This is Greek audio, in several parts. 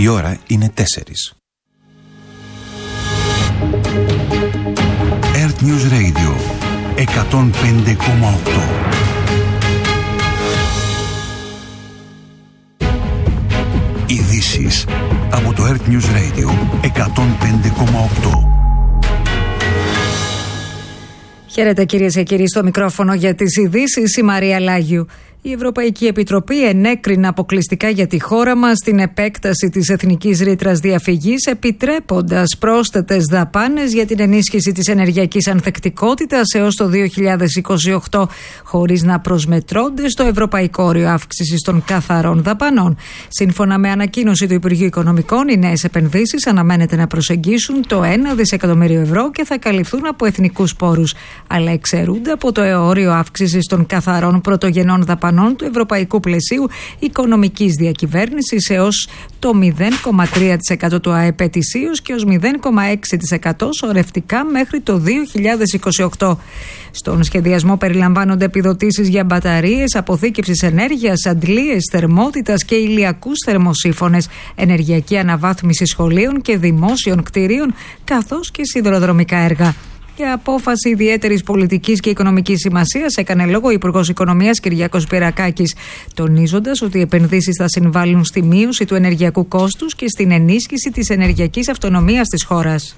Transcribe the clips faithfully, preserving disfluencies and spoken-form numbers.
Η ώρα είναι τέσσερις. Earth News Radio εκατόν πέντε κόμμα οκτώ. Ειδήσεις από το Earth News Radio εκατόν πέντε κόμμα οκτώ. Χαίρετε κυρίες και κύριοι, στο μικρόφωνο για τις ειδήσεις η Μαρία Λάγιου. Η Ευρωπαϊκή Επιτροπή ενέκρινε αποκλειστικά για τη χώρα μας την επέκταση της εθνικής ρήτρας διαφυγής, επιτρέποντας πρόσθετες δαπάνες για την ενίσχυση της ενεργειακής ανθεκτικότητας έως το δύο χιλιάδες είκοσι οκτώ, χωρίς να προσμετρώνται στο ευρωπαϊκό όριο αύξησης των καθαρών δαπανών. Σύμφωνα με ανακοίνωση του Υπουργείου Οικονομικών, οι νέες επενδύσεις αναμένεται να προσεγγίσουν το ένα δισεκατομμύριο ευρώ και θα καλυφθούν από εθνικούς πόρους, αλλά εξαιρούνται από το όριο αύξησης των καθαρών πρωτογενών δαπανών του Ευρωπαϊκού Πλαισίου Οικονομικής Διακυβέρνησης έως το μηδέν κόμμα τρία τοις εκατό του ΑΕΠ ετησίως και ως μηδέν κόμμα έξι τοις εκατό σωρευτικά μέχρι το δύο χιλιάδες είκοσι οκτώ. Στον σχεδιασμό περιλαμβάνονται επιδοτήσεις για μπαταρίες, αποθήκευσης ενέργειας, αντλίες θερμότητας και ηλιακούς θερμοσύφωνες, ενεργειακή αναβάθμιση σχολείων και δημόσιων κτηρίων, καθώς και σιδηροδρομικά έργα. Για απόφαση ιδιαίτερης πολιτικής και οικονομικής σημασίας έκανε λόγο ο Υπουργός Οικονομίας Κυριάκος Πυρακάκης, τονίζοντας ότι οι επενδύσεις θα συμβάλλουν στη μείωση του ενεργειακού κόστους και στην ενίσχυση της ενεργειακής αυτονομίας της χώρας.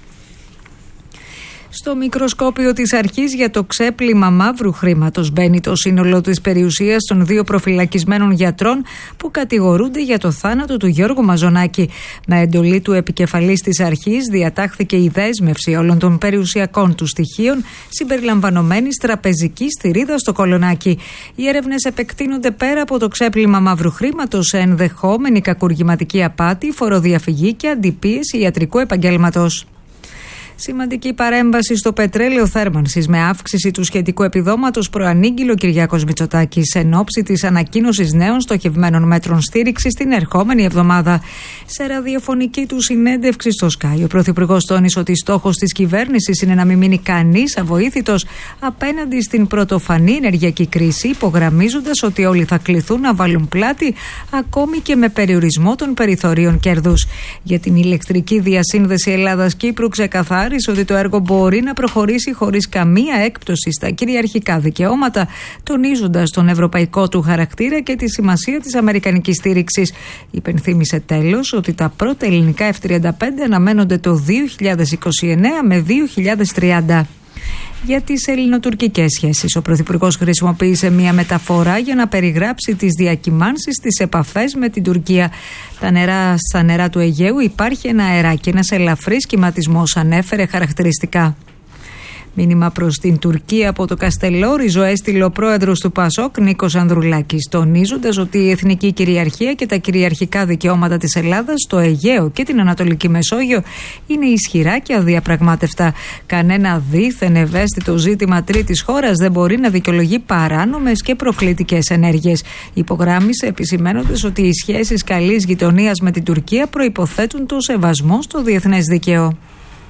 Στο μικροσκόπιο της αρχής για το ξέπλυμα μαύρου χρήματος μπαίνει το σύνολο της περιουσίας των δύο προφυλακισμένων γιατρών που κατηγορούνται για το θάνατο του Γιώργου Μαζονάκη. Με εντολή του επικεφαλής της αρχής διατάχθηκε η δέσμευση όλων των περιουσιακών του στοιχείων συμπεριλαμβανομένης τραπεζικής θηρίδας στο Κολονάκι. Οι έρευνες επεκτείνονται πέρα από το ξέπλυμα μαύρου χρήματος σε ενδεχόμενη κακουργηματική απάτη, φοροδιαφυγή και αντιπίεση ιατρικού επαγγέλματος. Σημαντική παρέμβαση στο πετρέλαιο θέρμανσης με αύξηση του σχετικού επιδόματος προανήγγειλε ο Κυριάκος Μητσοτάκης εν ώψη της ανακοίνωσης νέων στοχευμένων μέτρων στήριξης την ερχόμενη εβδομάδα. Σε ραδιοφωνική του συνέντευξη στο Sky, ο Πρωθυπουργός τόνισε ότι στόχος της κυβέρνησης είναι να μην μείνει κανείς αβοήθητος απέναντι στην πρωτοφανή ενεργειακή κρίση, υπογραμμίζοντας ότι όλοι θα κληθούν να βάλουν πλάτη ακόμη και με περιορισμό των περιθωρίων κέρδους. Για την ηλεκτρική διασύνδεση Ελλάδας-Κύπρου ξεκαθάρισε ότι το έργο μπορεί να προχωρήσει χωρίς καμία έκπτωση στα κυριαρχικά δικαιώματα, τονίζοντας τον ευρωπαϊκό του χαρακτήρα και τη σημασία της αμερικανικής στήριξης. Υπενθύμησε τέλος ότι τα πρώτα ελληνικά εφ τριάντα πέντε αναμένονται το δύο χιλιάδες είκοσι εννέα με δύο χιλιάδες τριάντα. Για τις ελληνοτουρκικές σχέσεις, ο Πρωθυπουργός χρησιμοποίησε μια μεταφορά για να περιγράψει τις διακυμάνσεις στις επαφές με την Τουρκία. Τα νερά, στα νερά του Αιγαίου υπάρχει ένα αεράκι, ένας ελαφρύς κυματισμός, ανέφερε χαρακτηριστικά. Μήνυμα προς την Τουρκία από το Καστελόριζο έστειλε ο πρόεδρος του ΠΑΣΟΚ Νίκος Ανδρουλάκης, τονίζοντας ότι η εθνική κυριαρχία και τα κυριαρχικά δικαιώματα της Ελλάδας στο Αιγαίο και την Ανατολική Μεσόγειο είναι ισχυρά και αδιαπραγμάτευτα. Κανένα δίθεν ευαίσθητο ζήτημα τρίτης χώρας δεν μπορεί να δικαιολογεί παράνομες και προκλητικές ενέργειες. Υπογράμμισε επισημαίνοντας ότι οι σχέσεις καλής γειτονίας με την Τουρκία προϋποθέτουν το σεβασμό στο διεθνές δίκαιο.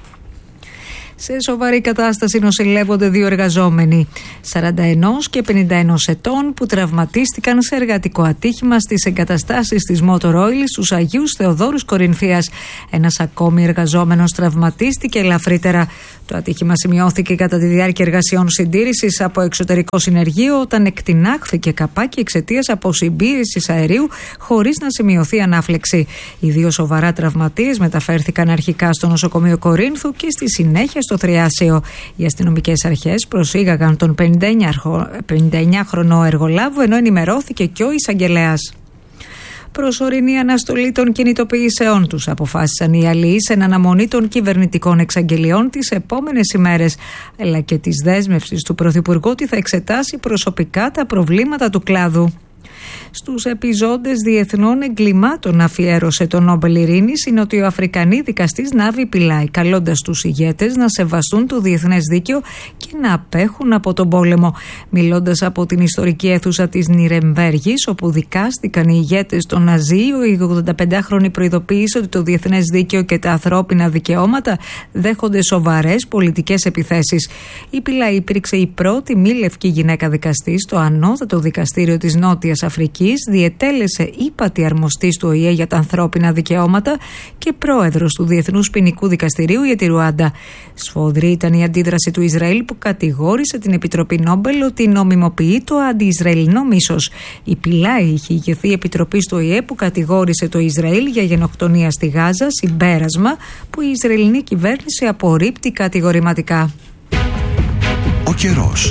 Σε σοβαρή κατάσταση νοσηλεύονται δύο εργαζόμενοι, σαράντα ένα και πενήντα ένα ετών, που τραυματίστηκαν σε εργατικό ατύχημα στις εγκαταστάσεις της Motor Oil στους Αγίους Θεοδόρους Κορινθίας. Ένας ακόμη εργαζόμενος τραυματίστηκε ελαφρύτερα. Το ατύχημα σημειώθηκε κατά τη διάρκεια εργασιών συντήρησης από εξωτερικό συνεργείο, όταν εκτινάχθηκε καπάκι εξαιτίας αποσυμπίεσης αερίου χωρίς να σημειωθεί ανάφλεξη. Οι δύο σοβαρά τραυματίες μεταφέρθηκαν αρχικά στο νοσοκομείο Κορίνθου και στη συνέχεια στο Θριάσιο. Οι αστυνομικές αρχές προσήγαγαν τον πενήντα εννιά χρονό εργολάβο, ενώ ενημερώθηκε και ο εισαγγελέας. Προσωρινή αναστολή των κινητοποιήσεών τους αποφάσισαν οι αλληλείς εν αναμονή των κυβερνητικών εξαγγελιών τις επόμενες ημέρες, αλλά και της δέσμευσης του Πρωθυπουργού ότι θα εξετάσει προσωπικά τα προβλήματα του κλάδου. Στους επιζώντες διεθνών εγκλημάτων αφιέρωσε το Νόμπελ Ειρήνης η νοτιοαφρικανή δικαστής Νάβη Πιλάη, καλώντας τους ηγέτες να σεβαστούν το διεθνές δίκαιο και να απέχουν από τον πόλεμο. Μιλώντας από την ιστορική αίθουσα της Νιρεμβέργης, όπου δικάστηκαν οι ηγέτες των Ναζί, ο ογδονταπεντάχρονος προειδοποίησε ότι το διεθνές δίκαιο και τα ανθρώπινα δικαιώματα δέχονται σοβαρές πολιτικές επιθέσεις. Η Πιλάη υπήρξε η πρώτη μη λευκή γυναίκα δικαστή στο ανώτατο δικαστήριο της Νότιας Αφρικής Αφρικής, διετέλεσε ύπατη αρμοστής του Ο Η Ε για τα ανθρώπινα δικαιώματα και πρόεδρος του Διεθνούς Ποινικού Δικαστηρίου για τη Ρουάντα. Σφοδρή ήταν η αντίδραση του Ισραήλ, που κατηγόρησε την Επιτροπή Νόμπελ ότι νομιμοποιεί το αντι-Ισραηλινό μίσος. Η Πιλάη είχε ηγεθεί επιτροπής του Ο Η Ε που κατηγόρησε το Ισραήλ για γενοκτονία στη Γάζα, συμπέρασμα που η Ισραηλινή κυβέρνηση απορρίπτει κατηγορηματικά. Ο καιρός.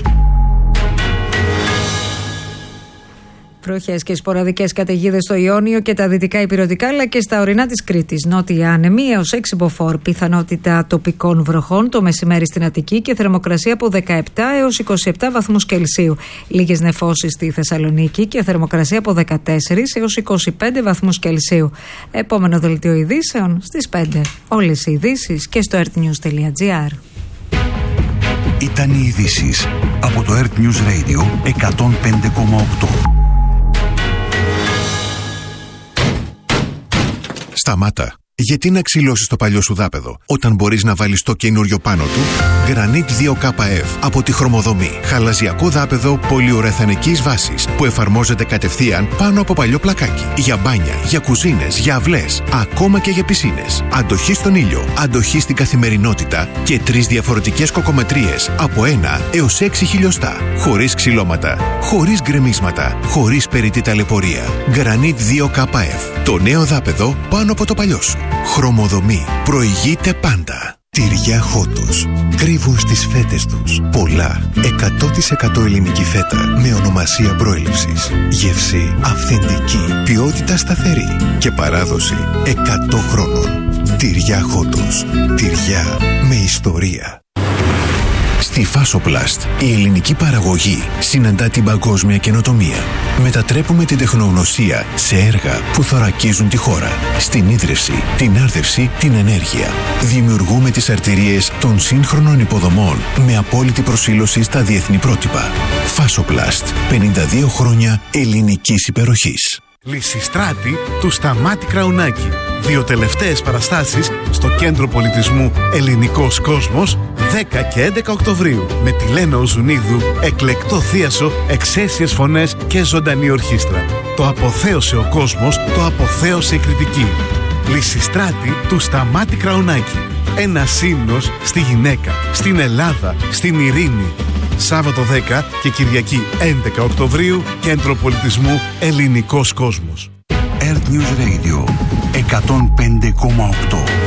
Βροχές και σποραδικές καταιγίδες στο Ιόνιο και τα δυτικά ηπειρωτικά, αλλά και στα ορεινά της Κρήτης. Νότια άνεμοι έως έξι μποφόρ. Πιθανότητα τοπικών βροχών το μεσημέρι στην Αττική και θερμοκρασία από δεκαεπτά έως είκοσι επτά βαθμούς Κελσίου. Λίγες νεφώσεις στη Θεσσαλονίκη και θερμοκρασία από δεκατέσσερα έως είκοσι πέντε βαθμούς Κελσίου. Επόμενο δελτίο ειδήσεων στις πέντε. Όλες οι ειδήσεις και στο earthnews τελεία gr. Ήταν οι ειδήσεις από το Earth News Radio εκατόν πέντε κόμμα οκτώ. Σταμάτα. Γιατί να ξυλώσεις το παλιό σου δάπεδο όταν μπορείς να βάλεις το καινούριο πάνω του? Granit δύο K F από τη Χρωμοδομή. Χαλαζιακό δάπεδο πολυουρεθανικής βάσης που εφαρμόζεται κατευθείαν πάνω από παλιό πλακάκι. Για μπάνια, για κουζίνες, για αυλές, ακόμα και για πισίνες. Αντοχή στον ήλιο, αντοχή στην καθημερινότητα και τρεις διαφορετικές κοκομετρίες από ένα έως έξι χιλιοστά. Χωρίς ξυλώματα, χωρίς γκρεμίσματα, χωρίς περιττή ταλαιπωρία. Granit δύο K F. Το νέο δάπεδο πάνω από το παλιό σου. Χρωμοδομή. Προηγείται πάντα. Τυριά Χότος. Κρύβουν στις φέτες τους πολλά εκατό τοις εκατό ελληνική φέτα με ονομασία προέλευσης. Γεύση αυθεντική, ποιότητα σταθερή και παράδοση εκατό χρόνων. Τυριά Χότος. Τυριά με ιστορία. Στη Φάσοπλαστ, η ελληνική παραγωγή συναντά την παγκόσμια καινοτομία. Μετατρέπουμε την τεχνογνωσία σε έργα που θωρακίζουν τη χώρα. Στην ίδρυυση, την άρδευση, την ενέργεια. Δημιουργούμε τις αρτηρίες των σύγχρονων υποδομών με απόλυτη προσήλωση στα διεθνή πρότυπα. Φάσοπλαστ, πενήντα δύο χρόνια ελληνικής υπεροχής. Λυσιστράτη του Σταμάτη Κραουνάκη. Δύο τελευταίες παραστάσεις στο Κέντρο Πολιτισμού Ελληνικός Κόσμος δέκα και έντεκα Οκτωβρίου με τη Λένα Οζουνίδου, εκλεκτό θίασο, εξαίσιες φωνές και ζωντανή ορχήστρα. Το αποθέωσε ο κόσμος, το αποθέωσε η κριτική. Λυσιστράτη του Σταμάτη Κραουνάκη. Ένα ύμνος στη γυναίκα, στην Ελλάδα, στην ειρήνη. Σάββατο δέκα και Κυριακή έντεκα Οκτωβρίου, Κέντρο Πολιτισμού Ελληνικός Κόσμος. Earth News Radio εκατόν πέντε κόμμα οκτώ.